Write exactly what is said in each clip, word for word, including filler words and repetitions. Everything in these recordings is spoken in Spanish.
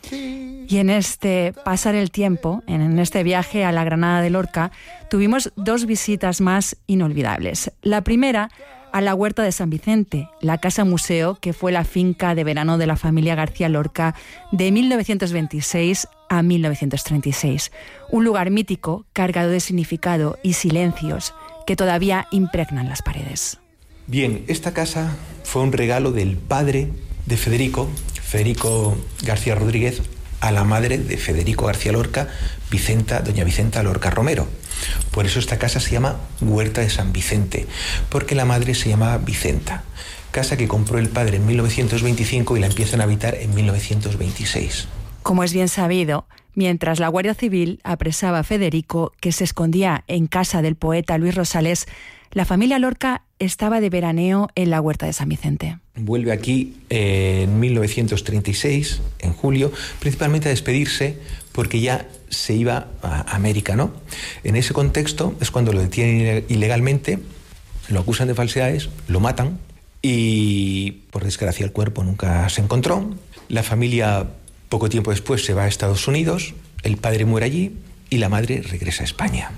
Y en este pasar el tiempo, en este viaje a la Granada de Lorca, tuvimos dos visitas más inolvidables. La primera, a la Huerta de San Vicente, la casa museo que fue la finca de verano de la familia García Lorca de mil novecientos veintiséis a mil novecientos treinta y seis. Un lugar mítico, cargado de significado y silencios que todavía impregnan las paredes. Bien, esta casa fue un regalo del padre de Federico, Federico García Rodríguez, a la madre de Federico García Lorca, Vicenta, doña Vicenta Lorca Romero. Por eso esta casa se llama Huerta de San Vicente, porque la madre se llamaba Vicenta. Casa que compró el padre en mil novecientos veinticinco y la empiezan a habitar en mil novecientos veintiséis. Como es bien sabido, mientras la Guardia Civil apresaba a Federico, que se escondía en casa del poeta Luis Rosales, la familia Lorca estaba de veraneo en la Huerta de San Vicente. Vuelve aquí en mil novecientos treinta y seis, en julio, principalmente a despedirse porque ya se iba a América, ¿no? En ese contexto es cuando lo detienen ilegalmente, lo acusan de falsedades, lo matan y, por desgracia, el cuerpo nunca se encontró. La familia, poco tiempo después, se va a Estados Unidos, el padre muere allí y la madre regresa a España.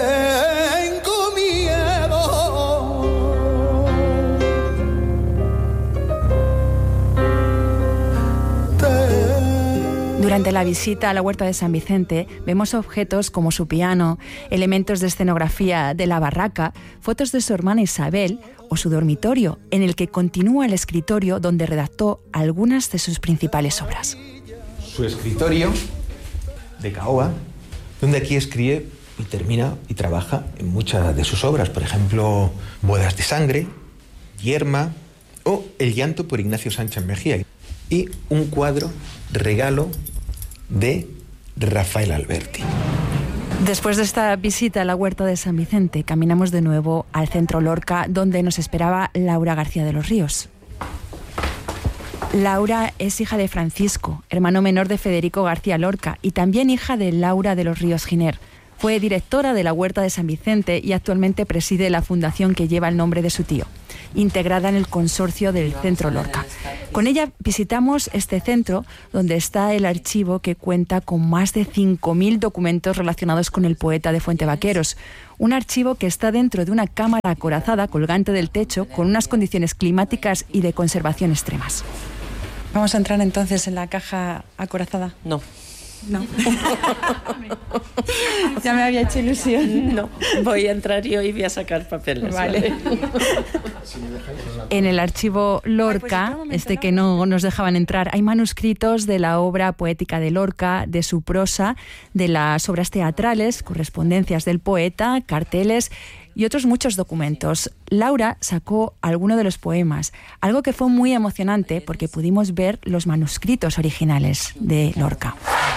Durante la visita a la Huerta de San Vicente vemos objetos como su piano, elementos de escenografía de la barraca, fotos de su hermana Isabel o su dormitorio, en el que continúa el escritorio donde redactó algunas de sus principales obras. Su escritorio de caoba, donde aquí escribe y termina y trabaja en muchas de sus obras, por ejemplo, Bodas de Sangre, Yerma o El llanto por Ignacio Sánchez Mejía, y un cuadro regalo de Rafael Alberti. Después de esta visita a la Huerta de San Vicente, caminamos de nuevo al Centro Lorca, donde nos esperaba Laura García de los Ríos. Laura es hija de Francisco, hermano menor de Federico García Lorca, y también hija de Laura de los Ríos Giner. Fue directora de la Huerta de San Vicente y actualmente preside la fundación que lleva el nombre de su tío, integrada en el consorcio del Centro Lorca. Con ella visitamos este centro, donde está el archivo que cuenta con más de cinco mil documentos relacionados con el poeta de Fuentevaqueros. Un archivo que está dentro de una cámara acorazada colgante del techo, con unas condiciones climáticas y de conservación extremas. ¿Vamos a entrar entonces en la caja acorazada? No. No. Ya me había hecho ilusión. No, voy a entrar yo y voy a sacar papeles. Vale. En el archivo Lorca, este que no nos dejaban entrar, hay manuscritos de la obra poética de Lorca, de su prosa, de las obras teatrales, correspondencias del poeta, carteles y otros muchos documentos. Laura sacó alguno de los poemas, algo que fue muy emocionante porque pudimos ver los manuscritos originales de Lorca.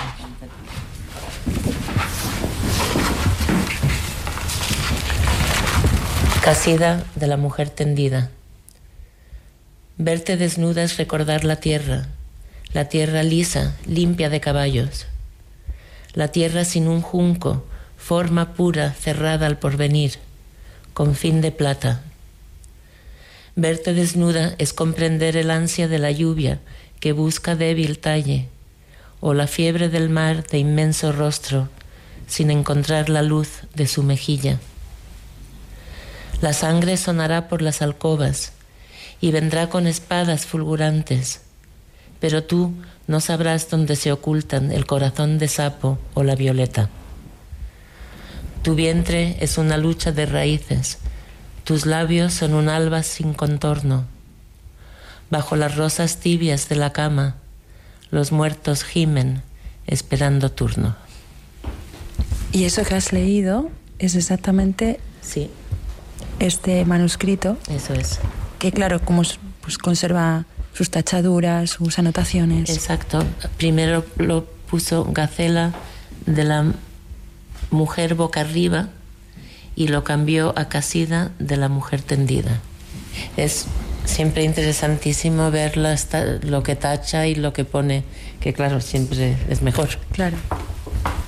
Casida de la mujer tendida. Verte desnuda es recordar la tierra, la tierra lisa, limpia de caballos. La tierra sin un junco, forma pura, cerrada al porvenir, con fin de plata. Verte desnuda es comprender el ansia de la lluvia que busca débil talle, o la fiebre del mar de inmenso rostro, sin encontrar la luz de su mejilla. La sangre sonará por las alcobas y vendrá con espadas fulgurantes, pero tú no sabrás dónde se ocultan el corazón de sapo o la violeta. Tu vientre es una lucha de raíces, tus labios son un alba sin contorno. Bajo las rosas tibias de la cama, los muertos gimen esperando turno. Y eso que has leído es exactamente... Sí. Este manuscrito. Eso es. Que claro, como pues, conserva sus tachaduras, sus anotaciones. Exacto. Primero lo puso Gacela de la mujer boca arriba y lo cambió a Casida de la mujer tendida. Es siempre interesantísimo ver la, lo que tacha y lo que pone, que claro, siempre es mejor. Claro.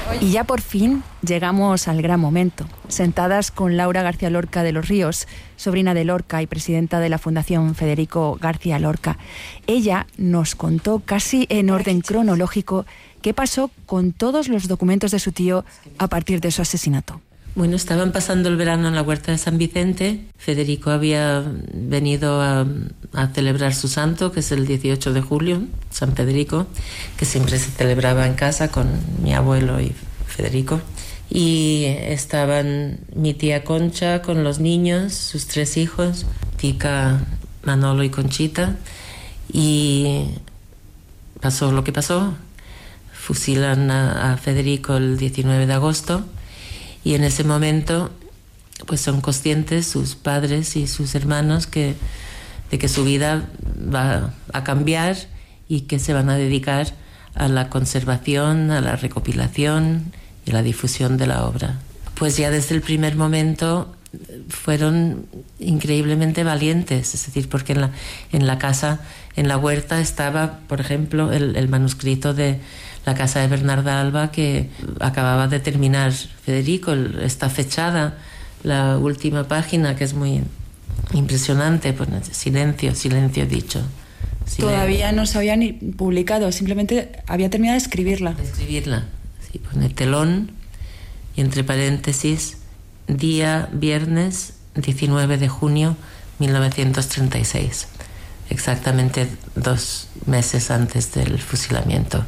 Y ya por fin llegamos al gran momento. Sentadas con Laura García Lorca de los Ríos, sobrina de Lorca y presidenta de la Fundación Federico García Lorca, ella nos contó casi en orden cronológico qué pasó con todos los documentos de su tío a partir de su asesinato. Bueno, estaban pasando el verano en la huerta de San Vicente. Federico había venido a, a celebrar su santo, que es el dieciocho de julio, San Federico, que siempre se celebraba en casa con mi abuelo y Federico. Y estaban mi tía Concha con los niños, sus tres hijos, Tica, Manolo y Conchita. Y pasó lo que pasó. Fusilan a, a Federico el diecinueve de agosto. Y en ese momento, pues son conscientes sus padres y sus hermanos que, de que su vida va a cambiar y que se van a dedicar a la conservación, a la recopilación y a la difusión de la obra. Pues ya desde el primer momento fueron increíblemente valientes, es decir, porque en la, en la casa, en la huerta estaba, por ejemplo, el, el manuscrito de la casa de Bernarda Alba que acababa de terminar Federico, está fechada la última página, que es muy impresionante, pues silencio, silencio dicho. Silencio. Todavía no se había ni publicado, simplemente había terminado de escribirla. De escribirla, sí, pone telón y entre paréntesis, día viernes diecinueve de junio mil novecientos treinta y seis, exactamente dos meses antes del fusilamiento.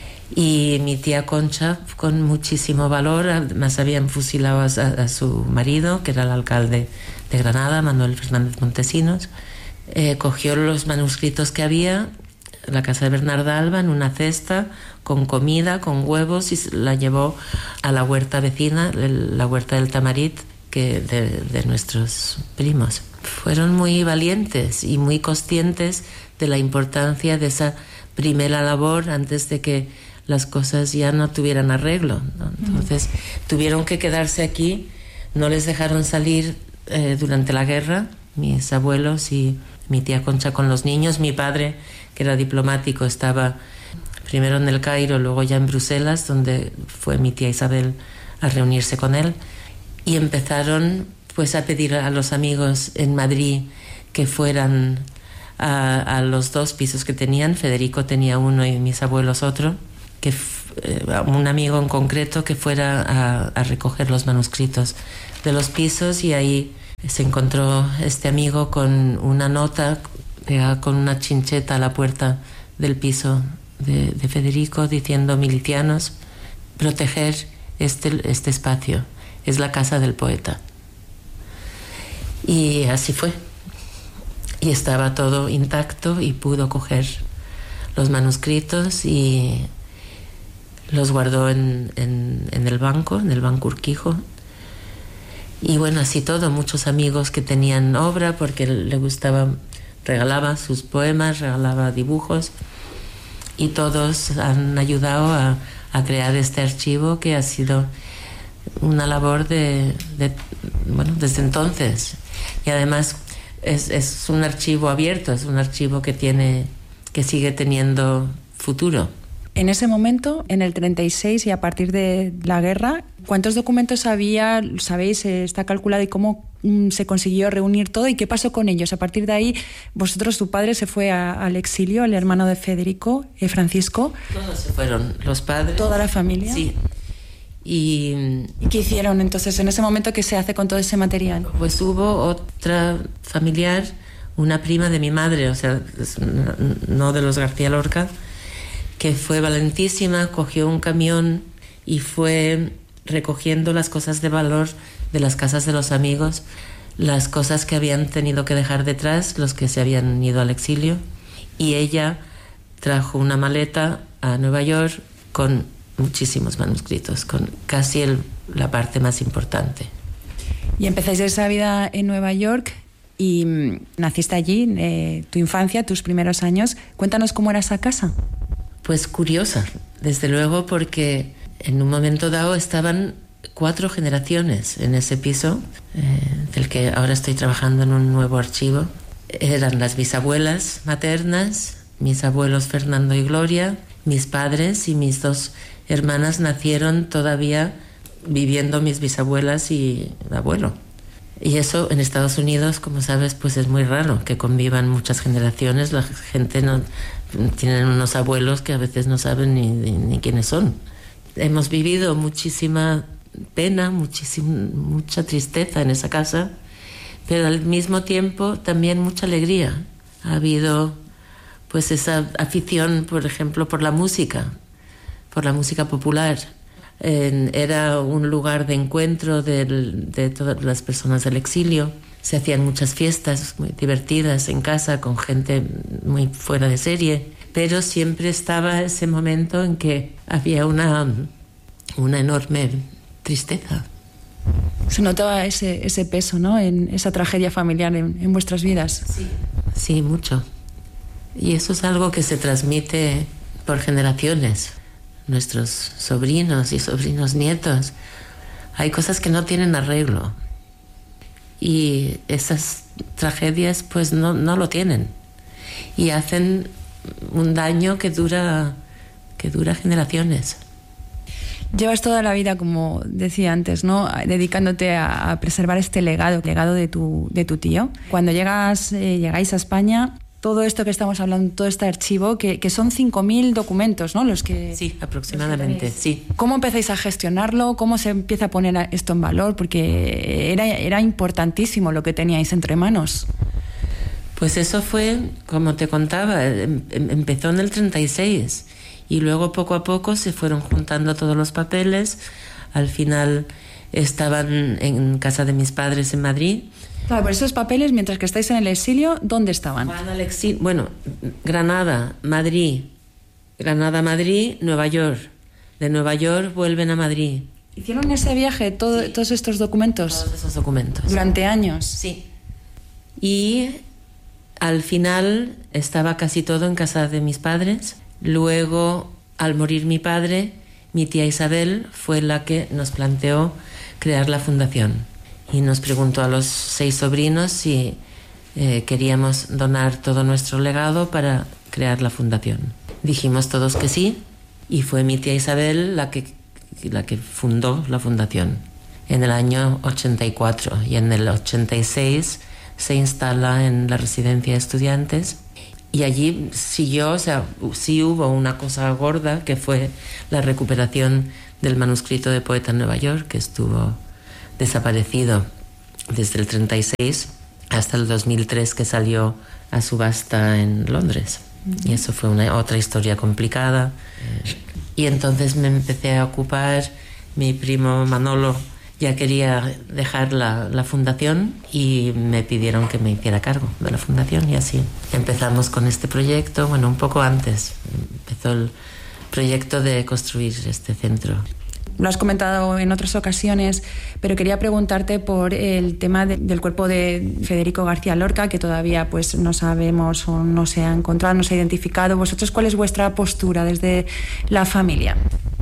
Y mi tía Concha, con muchísimo valor, además habían fusilado a, a su marido, que era el alcalde de Granada, Manuel Fernández Montesinos, eh, cogió los manuscritos que había, la casa de Bernarda Alba, en una cesta, con comida, con huevos, y la llevó a la huerta vecina, la huerta del Tamarit, que de, de nuestros primos. Fueron muy valientes y muy conscientes de la importancia de esa primera labor antes de que las cosas ya no tuvieran arreglo, ¿no? Entonces mm. tuvieron que quedarse aquí, no les dejaron salir eh, durante la guerra, mis abuelos y mi tía Concha con los niños. Mi padre, que era diplomático, estaba primero en el Cairo, luego ya en Bruselas, donde fue mi tía Isabel a reunirse con él, y empezaron pues a pedir a los amigos en Madrid que fueran a, a los dos pisos que tenían. Federico tenía uno y mis abuelos otro, que eh, un amigo en concreto que fuera a, a recoger los manuscritos de los pisos, y ahí se encontró este amigo con una nota pegada con una chincheta a la puerta del piso de, de Federico diciendo: milicianos, proteger este, este espacio, es la casa del poeta. Y así fue, y estaba todo intacto y pudo coger los manuscritos y los guardó en, en, en el banco, en el Banco Urquijo. Y bueno, así todo, muchos amigos que tenían obra, porque le gustaba, regalaba sus poemas, regalaba dibujos, y todos han ayudado a, a crear este archivo, que ha sido una labor de, de bueno, desde entonces. Y además es, es un archivo abierto, es un archivo que tiene, que sigue teniendo futuro. En ese momento, en el treinta y seis y a partir de la guerra, ¿cuántos documentos había? ¿Sabéis? Está calculado, y cómo mm, se consiguió reunir todo y qué pasó con ellos. A partir de ahí, vosotros, tu padre se fue a, al exilio, el hermano de Federico, eh, Francisco. Todos se fueron, los padres. ¿Toda la familia? Sí. Y, ¿Y qué hicieron entonces en ese momento? ¿Qué se hace con todo ese material? Pues hubo otra familiar, una prima de mi madre, o sea, no de los García Lorca, que fue valentísima, cogió un camión y fue recogiendo las cosas de valor de las casas de los amigos, las cosas que habían tenido que dejar detrás, los que se habían ido al exilio, y ella trajo una maleta a Nueva York con muchísimos manuscritos, con casi el, la parte más importante. Y empezáis esa vida en Nueva York y mmm, naciste allí, eh, tu infancia, tus primeros años. Cuéntanos cómo era esa casa. Pues curiosa, desde luego, porque en un momento dado estaban cuatro generaciones en ese piso, eh, del que ahora estoy trabajando en un nuevo archivo. Eran las bisabuelas maternas, mis abuelos Fernando y Gloria, Mis padres y mis dos hermanas nacieron todavía viviendo mis bisabuelas y abuelo. Y eso en Estados Unidos, como sabes, pues es muy raro que convivan muchas generaciones. La gente no tienen unos abuelos que a veces no saben ni, ni, ni quiénes son. Hemos vivido muchísima pena, muchísima, mucha tristeza en esa casa, pero al mismo tiempo también mucha alegría. Ha habido pues esa afición, por ejemplo, por la música, por la música popular. En, era un lugar de encuentro de, de todas las personas del exilio. Se hacían muchas fiestas muy divertidas en casa con gente muy fuera de serie, pero siempre estaba ese momento en que había una, una enorme tristeza. Se notaba ese, ese peso, ¿no?, en esa tragedia familiar en, en vuestras vidas. Sí, sí, mucho. Y eso es algo que se transmite por generaciones. Nuestros sobrinos y sobrinos nietos, hay cosas que no tienen arreglo y esas tragedias pues no, no lo tienen y hacen un daño que dura, que dura generaciones. Llevas toda la vida, como decía antes, ¿no?, dedicándote a, a preservar este legado, legado de tu, de tu tío. Cuando llegas, eh, llegáis a España, todo esto que estamos hablando, todo este archivo, que, que son cinco mil documentos, ¿no? Los que, sí, aproximadamente, los que sí. ¿Cómo empezáis a gestionarlo? ¿Cómo se empieza a poner esto en valor? Porque era, era importantísimo lo que teníais entre manos. Pues eso fue, como te contaba, em, empezó en el treinta y seis y luego poco a poco se fueron juntando todos los papeles. Al final estaban en casa de mis padres en Madrid. Claro, pero esos papeles, mientras que estáis en el exilio, ¿dónde estaban? Bueno, Granada, Madrid, Granada, Madrid, Nueva York. De Nueva York vuelven a Madrid. ¿Hicieron ese viaje, todo, sí, todos estos documentos? Todos esos documentos. ¿Durante años? Sí. Y al final estaba casi todo en casa de mis padres. Luego, al morir mi padre, mi tía Isabel fue la que nos planteó crear la fundación. Y nos preguntó a los seis sobrinos si eh, queríamos donar todo nuestro legado para crear la fundación. Dijimos todos que sí, y fue mi tía Isabel la que, la que fundó la fundación en el año ochenta y cuatro, y en el ochenta y seis se instala en la residencia de estudiantes, y allí siguió, o sea, sí hubo una cosa gorda, que fue la recuperación del manuscrito de Poeta en Nueva York, que estuvo desaparecido desde el treinta y seis hasta el dos mil tres, que salió a subasta en Londres. Uh-huh. Y eso fue una otra historia complicada. Y entonces me empecé a ocupar. Mi primo Manolo ya quería dejar la, la fundación y me pidieron que me hiciera cargo de la fundación, y así empezamos con este proyecto. Bueno, un poco antes empezó el proyecto de construir este centro. Lo has comentado en otras ocasiones, pero quería preguntarte por el tema de, del cuerpo de Federico García Lorca, que todavía pues no sabemos o no se ha encontrado, no se ha identificado. ¿Vosotros cuál es vuestra postura desde la familia?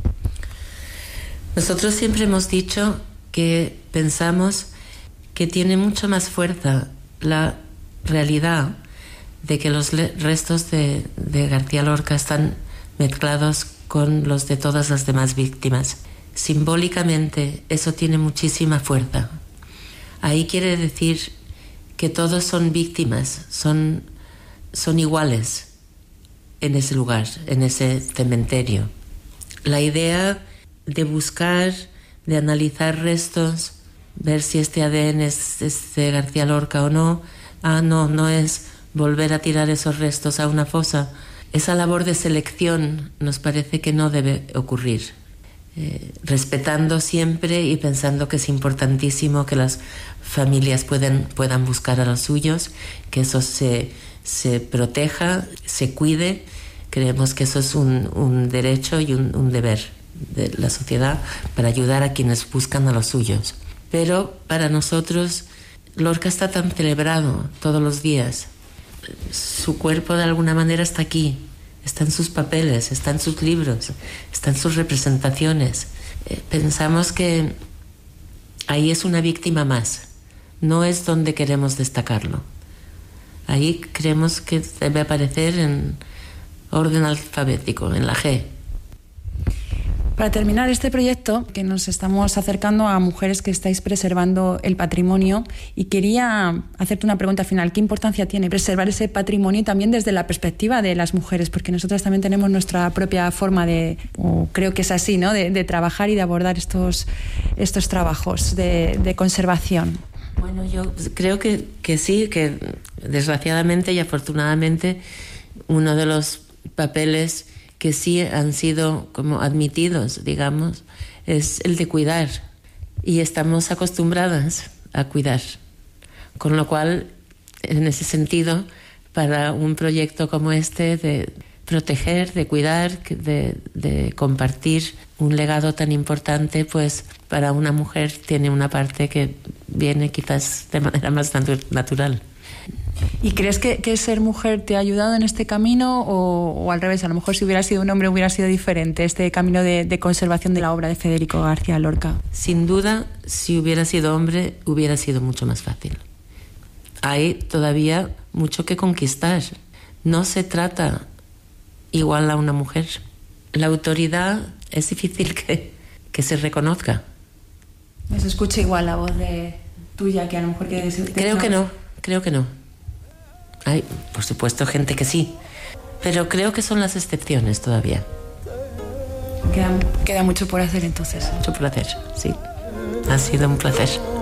Nosotros siempre hemos dicho que pensamos que tiene mucho más fuerza la realidad de que los le- restos de, de García Lorca están mezclados con los de todas las demás víctimas. Simbólicamente eso tiene muchísima fuerza. Ahí quiere decir que todos son víctimas, son, son iguales en ese lugar, en ese cementerio. La idea de buscar, de analizar restos, ver si este A D N es, es de García Lorca o no, ah, no, no es, volver a tirar esos restos a una fosa. Esa labor de selección nos parece que no debe ocurrir. Eh, respetando siempre y pensando que es importantísimo que las familias pueden, puedan buscar a los suyos, que eso se, se proteja, se cuide. Creemos que eso es un, un derecho y un, un deber de la sociedad para ayudar a quienes buscan a los suyos. Pero para nosotros Lorca está tan celebrado todos los días. Su cuerpo de alguna manera está aquí. Está en sus papeles, está en sus libros, está en sus representaciones. Eh, pensamos que ahí es una víctima más, no es donde queremos destacarlo. Ahí creemos que debe aparecer en orden alfabético, en la G. Para terminar este proyecto, que nos estamos acercando a mujeres que estáis preservando el patrimonio, y quería hacerte una pregunta final. ¿Qué importancia tiene preservar ese patrimonio también desde la perspectiva de las mujeres? Porque nosotras también tenemos nuestra propia forma de, o creo que es así, ¿no?, de, de trabajar y de abordar estos, estos trabajos de, de conservación. Bueno, yo creo que, que sí, que desgraciadamente y afortunadamente uno de los papeles que sí han sido como admitidos, digamos, es el de cuidar. Y estamos acostumbradas a cuidar. Con lo cual, en ese sentido, para un proyecto como este de proteger, de cuidar, de, de compartir un legado tan importante, pues para una mujer tiene una parte que viene quizás de manera más natu- natural. ¿Y crees que, que ser mujer te ha ayudado en este camino o, o al revés? A lo mejor si hubiera sido un hombre hubiera sido diferente este camino de, de conservación de la obra de Federico García Lorca. Sin duda, si hubiera sido hombre, hubiera sido mucho más fácil. Hay todavía mucho que conquistar. No se trata igual a una mujer. La autoridad es difícil que, que se reconozca. ¿No se escucha igual la voz de tuya que a lo mejor que... Creo que no, creo que no. Hay, por supuesto, gente que sí, pero creo que son las excepciones todavía. Queda, queda mucho por hacer entonces. Mucho placer, sí. Ha sido un placer.